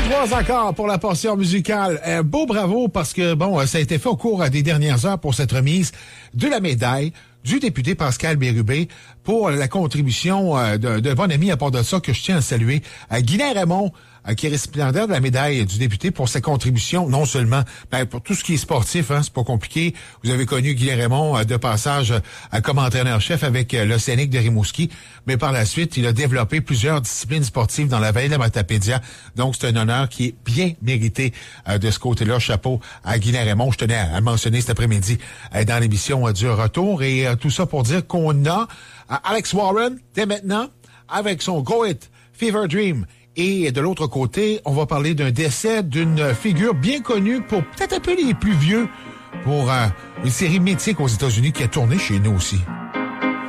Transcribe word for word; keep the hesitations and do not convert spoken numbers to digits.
Trois accords pour la portion musicale. Un beau bravo parce que, bon, ça a été fait au cours des dernières heures pour cette remise de la médaille du député Pascal Bérubé pour la contribution euh, d'un, d'un bon ami à part de ça que je tiens à saluer. Euh, Guylain Raymond, euh, qui est récipiendaire de la médaille du député pour sa contribution, non seulement ben, pour tout ce qui est sportif, hein, c'est pas compliqué. Vous avez connu Guylain Raymond euh, de passage euh, comme entraîneur-chef avec euh, l'Océanique de Rimouski, mais par la suite, il a développé plusieurs disciplines sportives dans la vallée de la Matapédia. Donc, c'est un honneur qui est bien mérité euh, de ce côté-là. Chapeau à Guylain Raymond. Je tenais à, à le mentionner cet après-midi euh, dans l'émission euh, du retour. Et euh, tout ça pour dire qu'on a euh, Alex Warren, dès maintenant, avec son Go It Fever Dream. Et de l'autre côté, on va parler d'un décès d'une figure bien connue pour peut-être un peu les plus vieux, pour euh, une série mythique aux États-Unis qui a tourné chez nous aussi.